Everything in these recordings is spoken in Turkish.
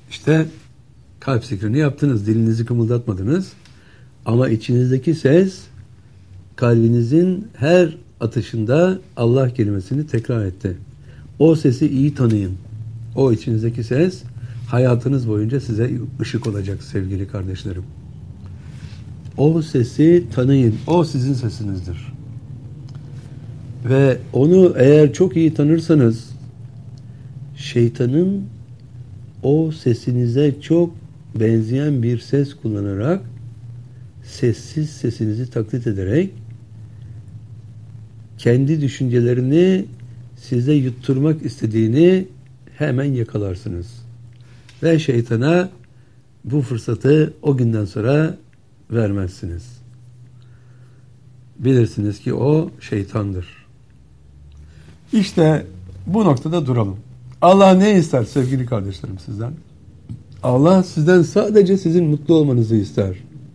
İşte kalp zikrini yaptınız, dilinizi kımıldatmadınız. Ama içinizdeki ses, kalbinizin her atışında Allah kelimesini tekrar etti. O sesi iyi tanıyın. O içinizdeki ses, hayatınız boyunca size ışık olacak sevgili kardeşlerim. O sesi tanıyın. O sizin sesinizdir. Ve onu eğer çok iyi tanırsanız, şeytanın o sesinize çok benzeyen bir ses kullanarak, sessiz sesinizi taklit ederek, kendi düşüncelerini size yutturmak istediğini hemen yakalarsınız. Ve şeytana bu fırsatı o günden sonra vermezsiniz. Bilirsiniz ki o şeytandır. İşte bu noktada duralım. Allah ne ister sevgili kardeşlerim sizden? Allah sizden sadece sizin mutlu olmanızı ister.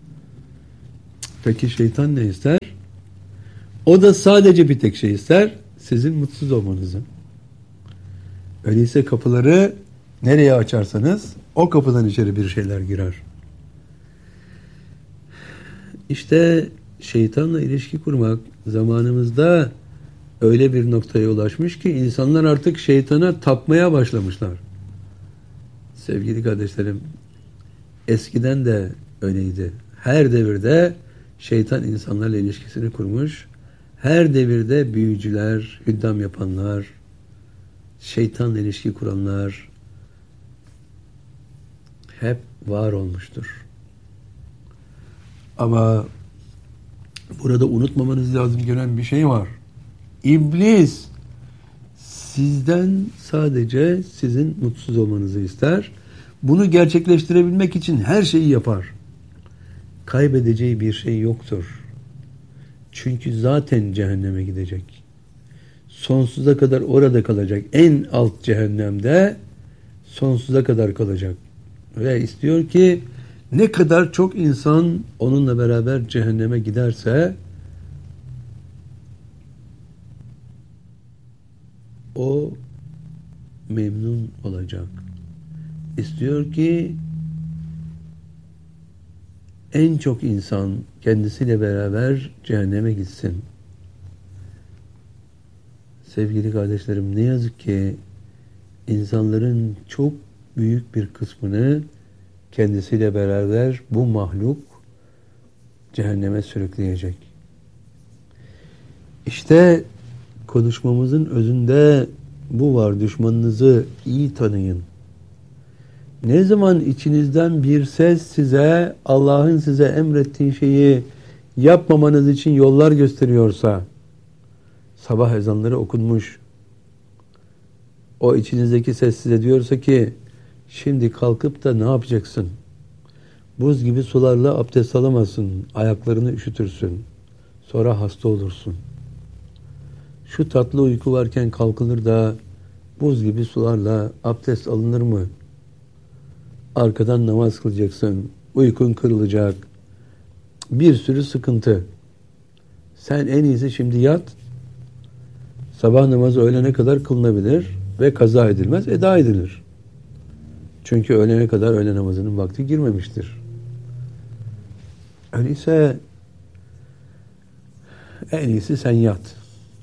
Peki şeytan ne ister? O da sadece bir tek şey ister. Sizin mutsuz olmanızı. Öyleyse kapıları nereye açarsanız o kapıdan içeri bir şeyler girer. İşte şeytanla ilişki kurmak zamanımızda öyle bir noktaya ulaşmış ki insanlar artık şeytana tapmaya başlamışlar. Sevgili kardeşlerim, eskiden de öyleydi. Her devirde şeytan insanlarla ilişkisini kurmuş. Her devirde büyücüler, hüddam yapanlar, şeytanla ilişki kuranlar hep var olmuştur. Ama burada unutmamanız lazım gelen bir şey var. İblis sizden sadece sizin mutsuz olmanızı ister. Bunu gerçekleştirebilmek için her şeyi yapar. Kaybedeceği bir şey yoktur. Çünkü zaten cehenneme gidecek. Sonsuza kadar orada kalacak. En alt cehennemde sonsuza kadar kalacak. Ve istiyor ki ne kadar çok insan onunla beraber cehenneme giderse o memnun olacak. İstiyor ki en çok insan kendisiyle beraber cehenneme gitsin. Sevgili kardeşlerim, ne yazık ki insanların çok büyük bir kısmını kendisiyle beraber bu mahluk cehenneme sürükleyecek. İşte konuşmamızın özünde bu var. Düşmanınızı iyi tanıyın. Ne zaman içinizden bir ses size, Allah'ın size emrettiği şeyi yapmamanız için yollar gösteriyorsa, sabah ezanları okunmuş, o içinizdeki ses size diyorsa ki, şimdi kalkıp da ne yapacaksın? Buz gibi sularla abdest alamazsın, ayaklarını üşütürsün, sonra hasta olursun. Şu tatlı uyku varken kalkılır da buz gibi sularla abdest alınır mı? Arkadan namaz kılacaksın, uykun kırılacak, bir sürü sıkıntı. Sen en iyisi şimdi yat, sabah namazı öğlene kadar kılınabilir ve kaza edilmez, eda edilir. Çünkü öğlene kadar öğle namazının vakti girmemiştir. Öyleyse en iyisi sen yat.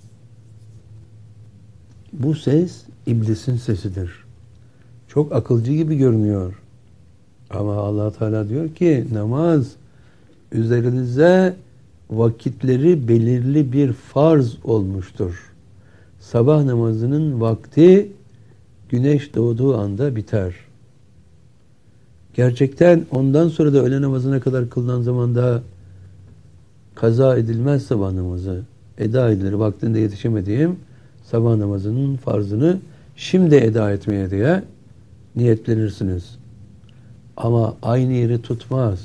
Bu ses iblisin sesidir. Çok akılcı gibi görünüyor. Ama Allah Teala diyor ki namaz üzerinize vakitleri belirli bir farz olmuştur. Sabah namazının vakti güneş doğduğu anda biter. Gerçekten ondan sonra da öğle namazına kadar kılınan zamanda kaza edilmez sabah namazı. Eda edilir. Vaktinde yetişemediğim sabah namazının farzını şimdi eda etmeye diye niyetlenirsiniz. Ama aynı yeri tutmaz.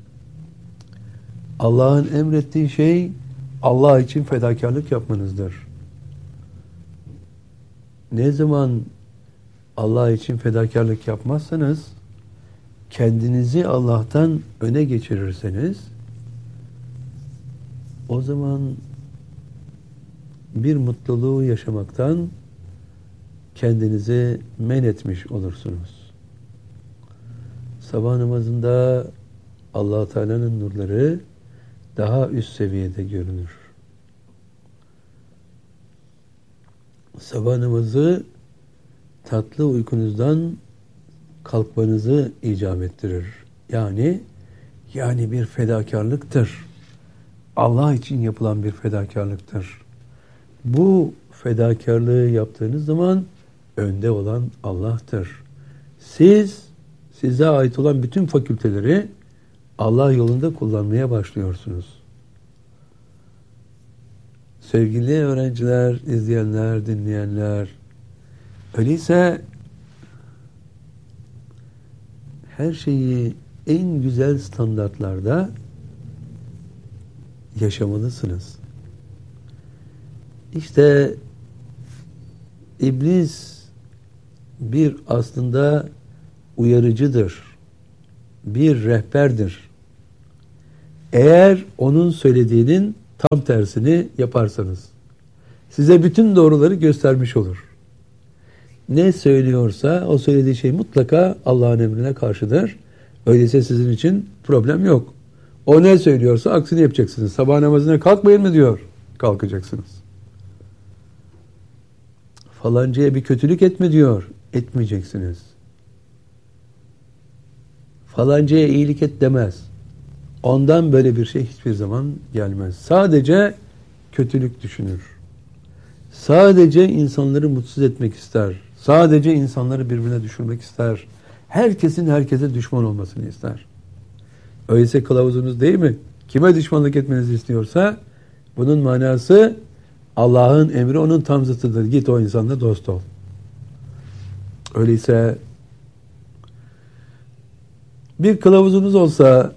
Allah'ın emrettiği şey Allah için fedakarlık yapmanızdır. Ne zaman Allah için fedakarlık yapmazsanız, kendinizi Allah'tan öne geçirirseniz, o zaman bir mutluluğu yaşamaktan kendinizi men etmiş olursunuz. sabah namazında Allah Teala'nın nurları daha üst seviyede görünür. Sabah namazı tatlı uykunuzdan kalkmanızı icap ettirir. Yani bir fedakarlıktır. Allah için yapılan bir fedakarlıktır. Bu fedakarlığı yaptığınız zaman önde olan Allah'tır. Size ait olan bütün fakülteleri Allah yolunda kullanmaya başlıyorsunuz. Sevgili öğrenciler, izleyenler, dinleyenler, öyleyse her şeyi en güzel standartlarda yaşamalısınız. İşte iblis bir aslında uyarıcıdır, bir rehberdir. Eğer onun söylediğinin tam tersini yaparsanız, size bütün doğruları göstermiş olur. Ne söylüyorsa o söylediği şey mutlaka Allah'ın emrine karşıdır. Öyleyse sizin için problem yok. O ne söylüyorsa aksini yapacaksınız. Sabah namazına kalkmayın mı diyor, kalkacaksınız. Falancaya bir kötülük etme diyor, etmeyeceksiniz. Falancaya iyilik et demez. Ondan böyle bir şey hiçbir zaman gelmez. Sadece kötülük düşünür. Sadece insanları mutsuz etmek ister. Sadece insanları birbirine düşürmek ister. Herkesin herkese düşman olmasını ister. Öyleyse kılavuzunuz değil mi? Kime düşmanlık etmenizi istiyorsa bunun manası Allah'ın emri onun tam zıttıdır. Git o insanla dost ol. Öyleyse bir kılavuzunuz olsa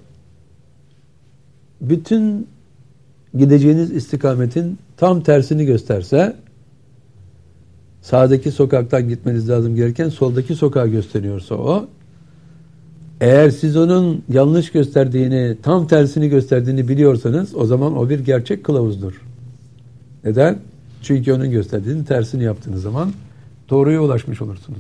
bütün gideceğiniz istikametin tam tersini gösterse, sağdaki sokaktan gitmeniz lazım gereken soldaki sokağı gösteriyorsa o, eğer siz onun yanlış gösterdiğini, tam tersini gösterdiğini biliyorsanız o zaman o bir gerçek kılavuzdur. Neden? Çünkü onun gösterdiğinin tersini yaptığınız zaman doğruya ulaşmış olursunuz.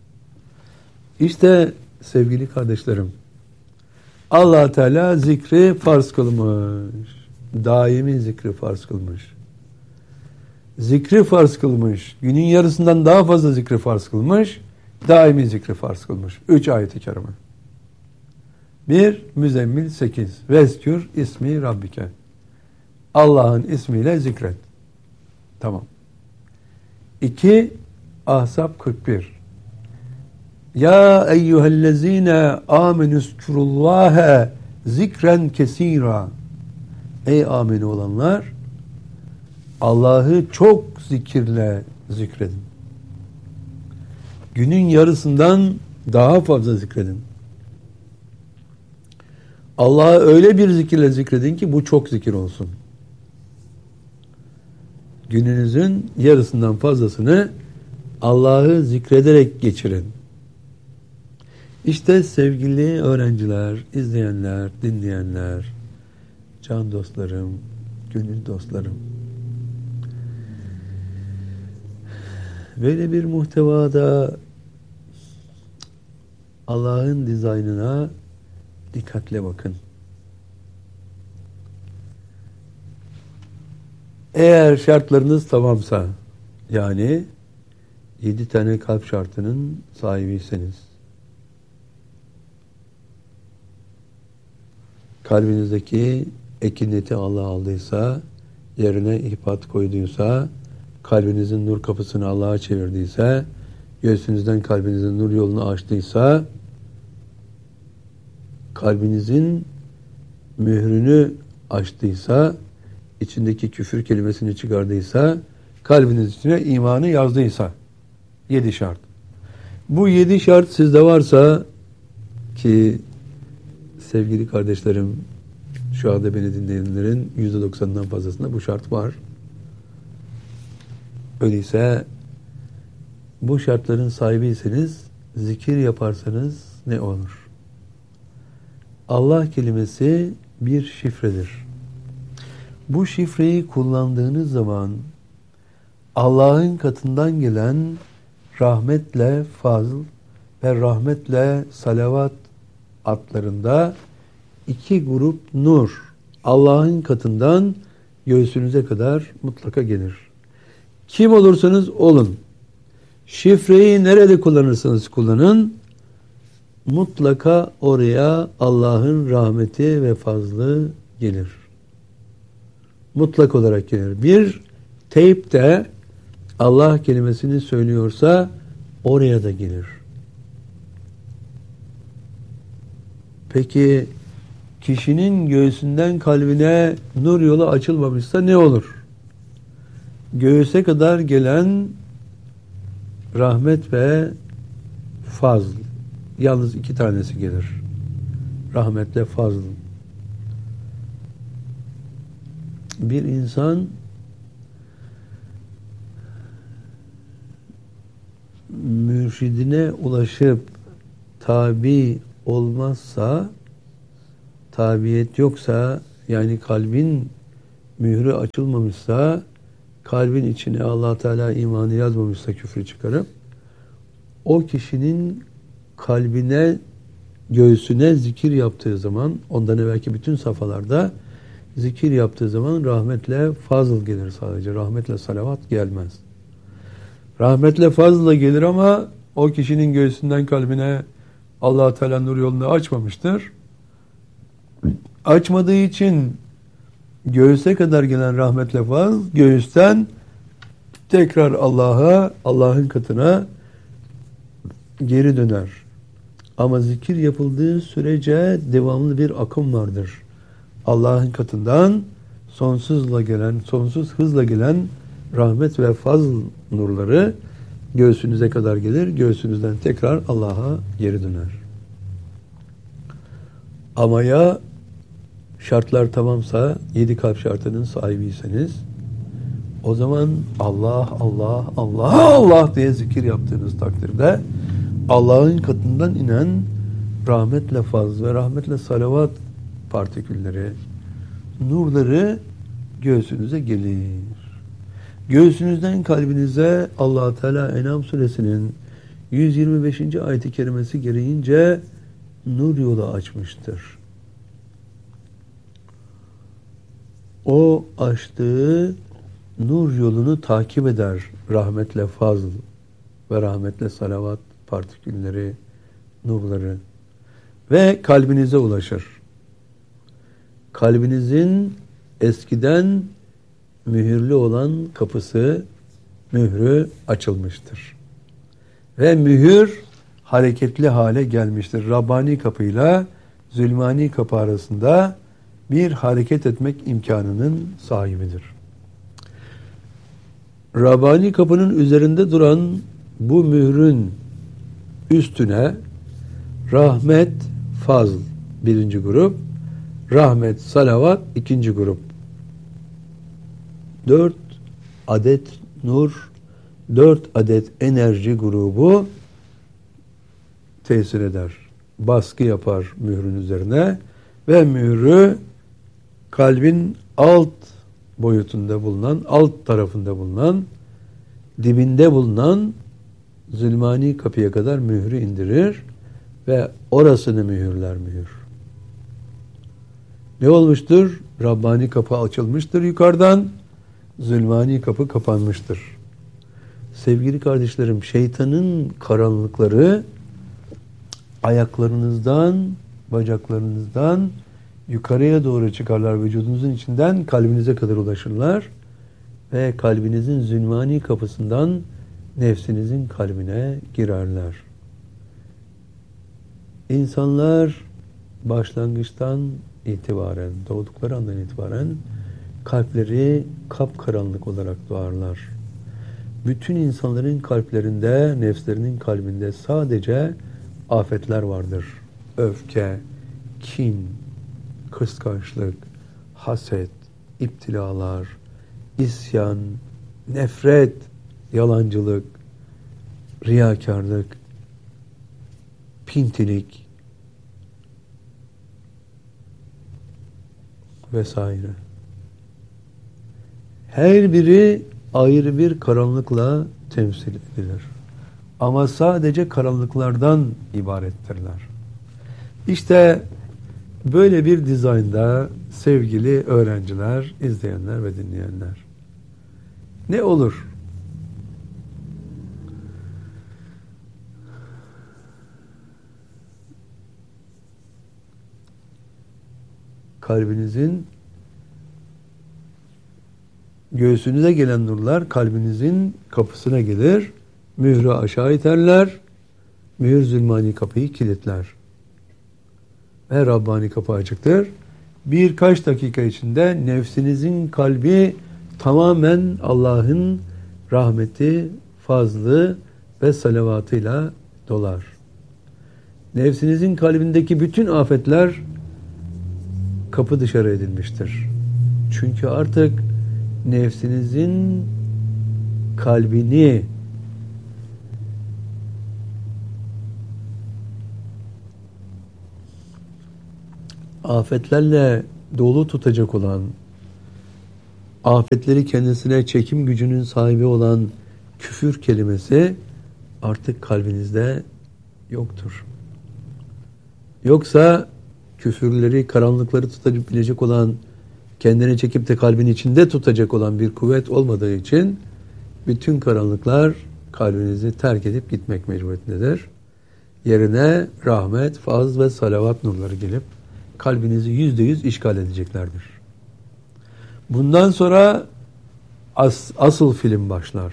İşte sevgili kardeşlerim, Allah Teala zikri farz kılmış. Daimi zikri farz kılmış. Zikri farz kılmış. Günün yarısından daha fazla zikri farz kılmış. Daimi zikri farz kılmış. 3 ayet-i kerime. 1. Müzzemmil 8. Vezkür ismi Rabbike. Allah'ın ismiyle zikret. Tamam. 2. Ahzab 41. Ya eyyühellezine amenüzkurullâhe zikren kesîrâ. Ey amin olanlar, Allah'ı çok zikirle zikredin. Günün yarısından daha fazla zikredin. Allah'ı öyle bir zikirle zikredin ki bu çok zikir olsun. Gününüzün yarısından fazlasını Allah'ı zikrederek geçirin. İşte sevgili öğrenciler, izleyenler, dinleyenler, can dostlarım, gönül dostlarım. Böyle bir muhtevada Allah'ın dizaynına dikkatle bakın. Eğer şartlarınız tamamsa, yani 7 tane kalp şartının sahibiyseniz, kalbinizdeki ekineti Allah aldıysa, yerine ihbat koyduysa, kalbinizin nur kapısını Allah'a çevirdiyse, göğsünüzden kalbinizin nur yolunu açtıysa, kalbinizin mührünü açtıysa, içindeki küfür kelimesini çıkardıysa, kalbiniz içine imanı yazdıysa, 7 şart. Bu 7 şart sizde varsa, ki sevgili kardeşlerim, şu anda beni dinleyenlerin %90'dan fazlasında bu şart var. Öyleyse bu şartların sahibiyseniz zikir yaparsanız ne olur? Allah kelimesi bir şifredir. Bu şifreyi kullandığınız zaman Allah'ın katından gelen rahmetle fazl ve rahmetle salavat atlarında 2 grup nur Allah'ın katından göğsünüze kadar mutlaka gelir. Kim olursanız olun, şifreyi nerede kullanırsanız kullanın, mutlaka oraya Allah'ın rahmeti ve fazlı gelir. Mutlak olarak gelir. Bir teypte Allah kelimesini söylüyorsa oraya da gelir. Peki kişinin göğsünden kalbine nur yolu açılmamışsa ne olur? Göğüse kadar gelen rahmet ve fazl. Yalnız 2 tanesi gelir. Rahmetle fazl. Bir insan mürşidine ulaşıp tabi olmazsa, tabiyet yoksa, yani kalbin mührü açılmamışsa, kalbin içine Allah Teala imanı yazmamışsa küfrü çıkarıp, o kişinin kalbine, göğsüne zikir yaptığı zaman, ondan evvelki bütün safhalarda zikir yaptığı zaman rahmetle fazıl gelir sadece. Rahmetle salavat gelmez. Rahmetle fazla gelir ama o kişinin göğsünden kalbine Allah Teala nur yolunu açmamıştır. Açmadığı için göğüse kadar gelen rahmetle fazl, göğüsten tekrar Allah'a, Allah'ın katına geri döner. Ama zikir yapıldığı sürece devamlı bir akım vardır. Allah'ın katından sonsuz hızla gelen rahmet ve fazl nurları göğsünüze kadar gelir. Göğsünüzden tekrar Allah'a geri döner. Ama ya şartlar tamamsa, 7 kalp şartının sahibiyseniz, o zaman Allah, Allah, Allah, Allah diye zikir yaptığınız takdirde Allah'ın katından inen rahmetle fazl ve rahmetle salavat partikülleri, nurları göğsünüze gelir. Göğsünüzden kalbinize Allah Teala En'am suresinin 125. ayet-i kerimesi gereğince nur yolu açmıştır. O açtığı nur yolunu takip eder rahmetle fazl ve rahmetle salavat partikülleri, nurları ve kalbinize ulaşır. Kalbinizin eskiden mühürlü olan kapısı, mührü açılmıştır. Ve mühür hareketli hale gelmiştir. Rabbani kapıyla zulmani kapı arasında bir hareket etmek imkanının sahibidir. Rabbani kapının üzerinde duran bu mührün üstüne rahmet, fazl 1. grup, rahmet, salavat 2. grup. 4 adet nur, 4 adet enerji grubu tesir eder. Baskı yapar mührün üzerine ve mührü kalbin alt boyutunda bulunan, alt tarafında bulunan, dibinde bulunan zulmani kapıya kadar mührü indirir ve orasını mühürler mühür. Ne olmuştur? Rabbani kapı açılmıştır yukarıdan, zulmani kapı kapanmıştır. Sevgili kardeşlerim, şeytanın karanlıkları ayaklarınızdan, bacaklarınızdan yukarıya doğru çıkarlar, vücudunuzun içinden kalbinize kadar ulaşırlar ve kalbinizin zulmani kapısından nefsinizin kalbine girerler. İnsanlar başlangıçtan itibaren, doğdukları andan itibaren kalpleri kapkaranlık olarak doğarlar. Bütün insanların kalplerinde, nefslerinin kalbinde sadece afetler vardır. Öfke, kin, kıskançlık, haset, iptilalar, isyan, nefret, yalancılık, riyakarlık, pintilik vesaire. Her biri ayrı bir karanlıkla temsil edilir. Ama sadece karanlıklardan ibarettirler. İşte böyle bir dizaynda sevgili öğrenciler, izleyenler ve dinleyenler. Ne olur? Kalbinizin, göğsünüze gelen nurlar kalbinizin kapısına gelir, mührü aşağı iterler, mühür zulmani kapıyı kilitler. Ve Rabbani kapı açıktır. Birkaç dakika içinde nefsinizin kalbi tamamen Allah'ın rahmeti, fazlı ve salavatıyla dolar. Nefsinizin kalbindeki bütün afetler kapı dışarı edilmiştir. Çünkü artık nefsinizin kalbini afetlerle dolu tutacak olan, afetleri kendisine çekim gücünün sahibi olan küfür kelimesi artık kalbinizde yoktur. Yoksa küfürleri, karanlıkları tutabilecek olan, kendine çekip de kalbin içinde tutacak olan bir kuvvet olmadığı için bütün karanlıklar kalbinizi terk edip gitmek mecburiyetindedir. Yerine rahmet, faz ve salavat nurları gelip kalbinizi %100 işgal edeceklerdir. Bundan sonra asıl film başlar.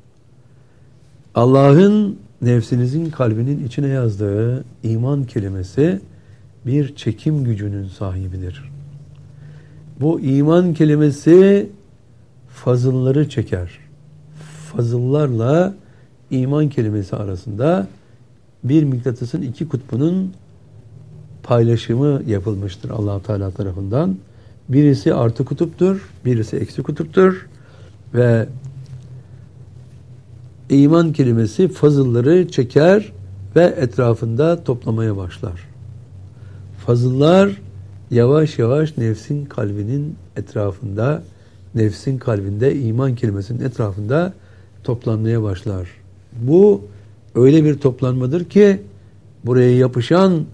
Allah'ın nefsinizin kalbinin içine yazdığı iman kelimesi bir çekim gücünün sahibidir. Bu iman kelimesi fazılları çeker. Fazıllarla iman kelimesi arasında bir mıknatısın iki kutbunun paylaşımı yapılmıştır Allah Teala tarafından. Birisi artı kutuptur, birisi eksi kutuptur ve iman kelimesi fazılları çeker ve etrafında toplamaya başlar. Fazıllar yavaş yavaş nefsin kalbinin etrafında, nefsin kalbinde iman kelimesinin etrafında toplanmaya başlar. Bu öyle bir toplanmadır ki buraya yapışan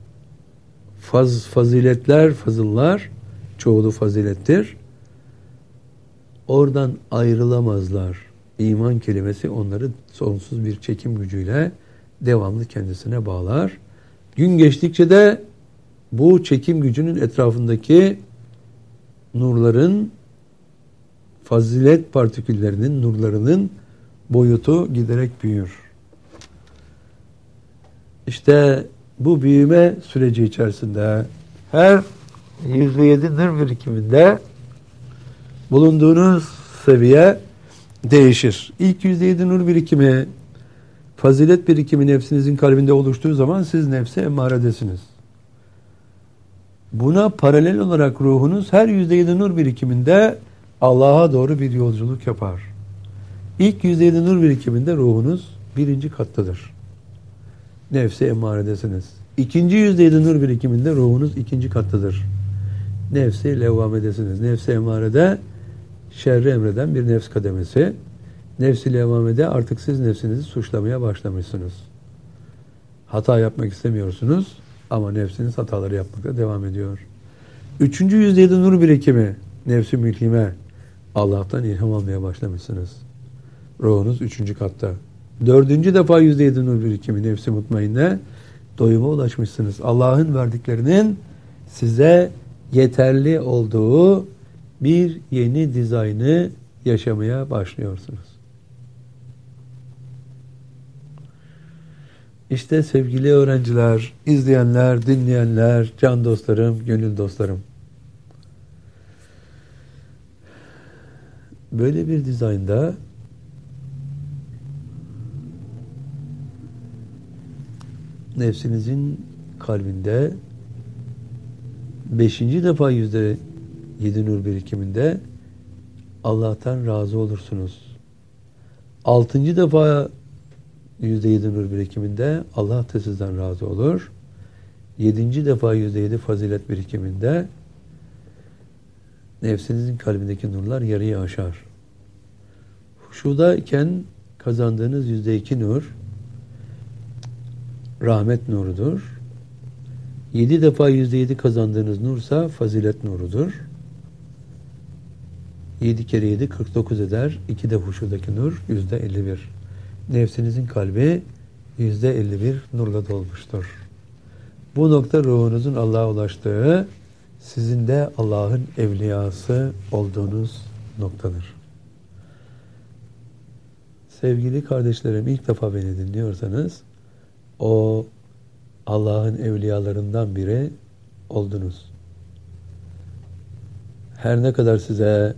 faziletler, fazıllar, çoğulu fazilettir. Oradan ayrılamazlar. İman kelimesi onları sonsuz bir çekim gücüyle devamlı kendisine bağlar. Gün geçtikçe de bu çekim gücünün etrafındaki nurların, fazilet partiküllerinin, nurlarının boyutu giderek büyür. İşte bu büyüme süreci içerisinde her %7 nur birikiminde bulunduğunuz seviye değişir. İlk %7 nur birikimi, fazilet birikimi nefsinizin kalbinde oluştuğu zaman siz nefse emmaredesiniz. Buna paralel olarak ruhunuz her %7 nur birikiminde Allah'a doğru bir yolculuk yapar. İlk %7 nur birikiminde ruhunuz birinci kattadır. Nefse emmaredesiniz. İkinci %7 nur birikiminde ruhunuz ikinci kattadır. Nefsi levvamedesiniz. Nefsi emmarede şerri emreden bir nefs kademesi. Nefsi levvamede artık siz nefsinizi suçlamaya başlamışsınız. Hata yapmak istemiyorsunuz ama nefsiniz hataları yapmakta devam ediyor. Üçüncü %7 nur birikimi nefsi mülhime. Allah'tan ilham almaya başlamışsınız. Ruhunuz üçüncü katta. Dördüncü defa %7 nur birikimi nefsi mutmainne. Doyuma ulaşmışsınız. Allah'ın verdiklerinin size yeterli olduğu bir yeni dizaynı yaşamaya başlıyorsunuz. İşte sevgili öğrenciler, izleyenler, dinleyenler, can dostlarım, gönül dostlarım. Böyle bir dizaynda nefsinizin kalbinde 5. defa %7 nur birikiminde Allah'tan razı olursunuz. 6. defa %7 nur birikiminde Allah da sizden razı olur. 7. defa %7 fazilet birikiminde nefsinizin kalbindeki nurlar yarıyı aşar. Huşudayken kazandığınız %2 nur rahmet nurudur. 7 defa %7 kazandığınız nursa fazilet nurudur. 7 kere 7 49 eder. 2 de huşudaki nur %51. Nefsinizin kalbi %51 nurla dolmuştur. Bu nokta ruhunuzun Allah'a ulaştığı, sizin de Allah'ın evliyası olduğunuz noktadır. Sevgili kardeşlerim, ilk defa beni dinliyorsanız, o Allah'ın evliyalarından biri oldunuz. Her ne kadar size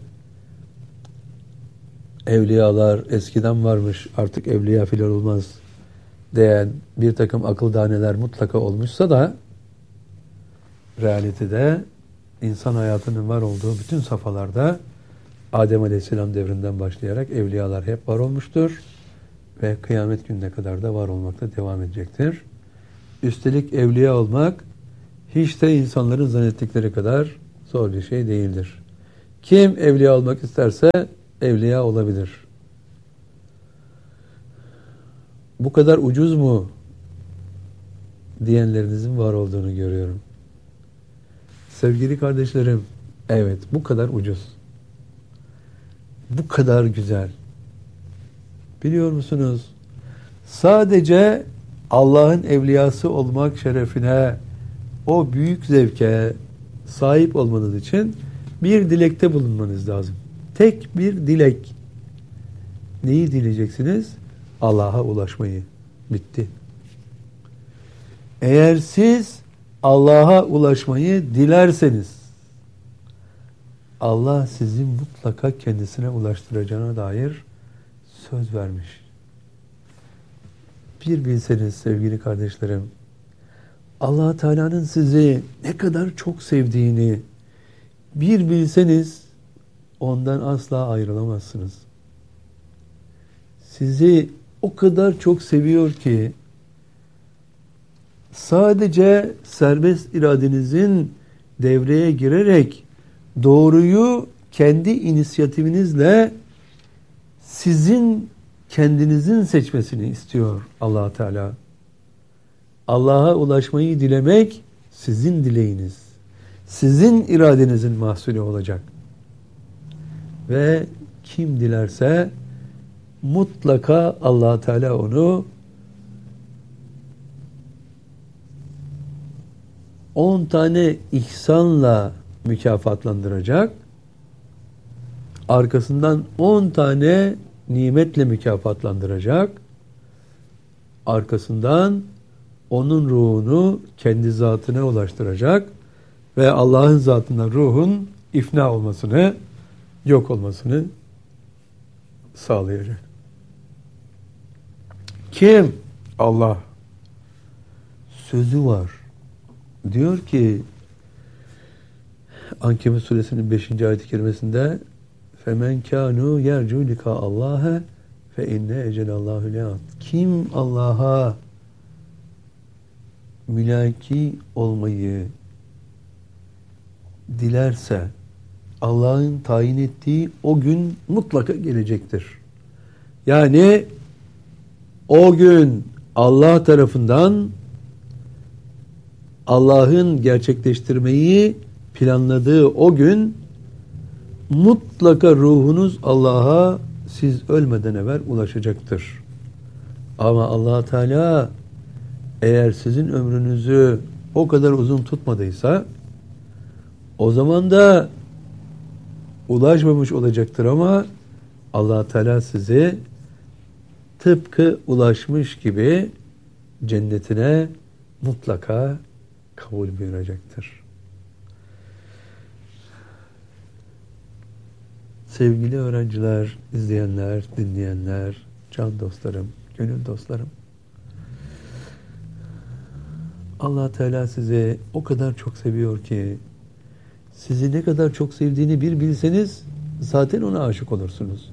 evliyalar eskiden varmış, artık evliya filan olmaz diyen bir takım akıl daneler mutlaka olmuşsa da, realitede insan hayatının var olduğu bütün safhalarda Adem Aleyhisselam devrinden başlayarak evliyalar hep var olmuştur ve kıyamet gününe kadar da var olmakta devam edecektir. Üstelik evliya olmak hiç de insanların zannettikleri kadar zor bir şey değildir. Kim evliya olmak isterse evliya olabilir. Bu kadar ucuz mu diyenlerinizin var olduğunu görüyorum. Sevgili kardeşlerim, evet, bu kadar ucuz. Bu kadar güzel. Biliyor musunuz? Sadece Allah'ın evliyası olmak şerefine, o büyük zevke sahip olmanız için bir dilekte bulunmanız lazım. Tek bir dilek. Neyi dileyeceksiniz? Allah'a ulaşmayı. Bitti. Eğer siz Allah'a ulaşmayı dilerseniz, Allah sizi mutlaka kendisine ulaştıracağına dair söz vermiş. Bir bilseniz sevgili kardeşlerim, Allah Teala'nın sizi ne kadar çok sevdiğini bir bilseniz, ondan asla ayrılamazsınız. Sizi o kadar çok seviyor ki, sadece serbest iradenizin devreye girerek doğruyu kendi inisiyatifinizle sizin kendinizin seçmesini istiyor Allah Teala. Allah'a ulaşmayı dilemek sizin dileğiniz, sizin iradenizin mahsulü olacak. Ve kim dilerse mutlaka Allah Teala onu 10 tane ihsanla mükafatlandıracak. Arkasından 10 tane nimetle mükafatlandıracak. Arkasından onun ruhunu kendi zatına ulaştıracak ve Allah'ın zatından ruhun ifna olmasını, yok olmasını sağlayacak. Kim? Allah. Sözü var. Diyor ki Ankebut suresinin 5. ayet-i kerimesinde فَمَنْ كَانُوا يَرْجُوا لِكَا اللّٰهَ فَاِنَّ اَجَلَ اللّٰهُ لَاَتْ. Kim Allah'a mülaki olmayı dilerse, Allah'ın tayin ettiği o gün mutlaka gelecektir. Yani o gün Allah tarafından Allah'ın gerçekleştirmeyi planladığı o gün mutlaka ruhunuz Allah'a siz ölmeden evvel ulaşacaktır. Ama Allah Teala eğer sizin ömrünüzü o kadar uzun tutmadıysa, o zaman da ulaşmamış olacaktır ama Allah Teala sizi tıpkı ulaşmış gibi cennetine mutlaka kabul buyuracaktır. Sevgili öğrenciler, izleyenler, dinleyenler, can dostlarım, gönül dostlarım, Allah Teala sizi o kadar çok seviyor ki, sizi ne kadar çok sevdiğini bir bilseniz zaten ona aşık olursunuz.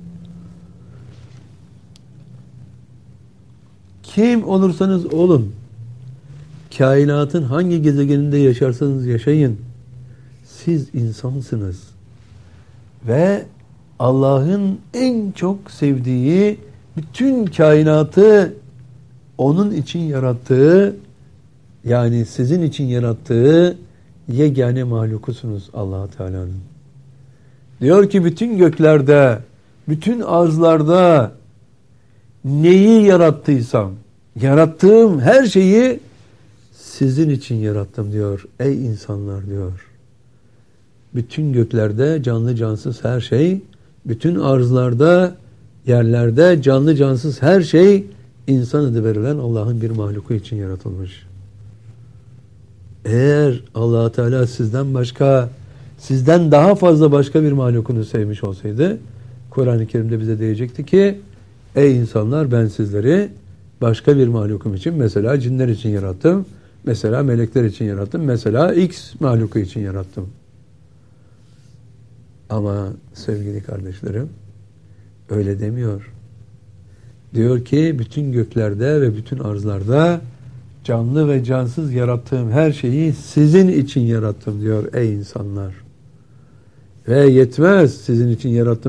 Kim olursanız olun, kainatın hangi gezegeninde yaşarsanız yaşayın, siz insansınız. Ve Allah'ın en çok sevdiği, bütün kainatı onun için yarattığı Yani sizin için yarattığı yegane mahlukusunuz Allah Teala'nın. Diyor ki bütün göklerde, bütün arzlarda neyi yarattıysam, yarattığım her şeyi sizin için yarattım diyor. Ey insanlar diyor. Bütün göklerde canlı cansız her şey, bütün arzlarda, yerlerde canlı cansız her şey insan adı verilen Allah'ın bir mahluku için yaratılmış. Eğer Allah Teala sizden başka, sizden daha fazla başka bir mahlukunu sevmiş olsaydı, Kur'an-ı Kerim'de bize diyecekti ki, ey insanlar ben sizleri başka bir mahlukum için, mesela cinler için yarattım, mesela melekler için yarattım, mesela X mahluku için yarattım. Ama sevgili kardeşlerim, öyle demiyor. Diyor ki bütün göklerde ve bütün arzlarda canlı ve cansız yarattığım her şeyi sizin için yarattım diyor ey insanlar. Ve yetmez, sizin için yarattım